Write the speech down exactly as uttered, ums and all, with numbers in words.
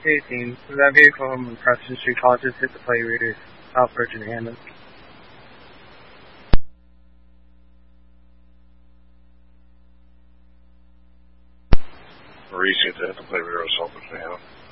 eighteen. That vehicle from Preston Street College just hit the plate reader. South Virginia Hammond. Maurice hit the plate reader of South Virginia Hammond.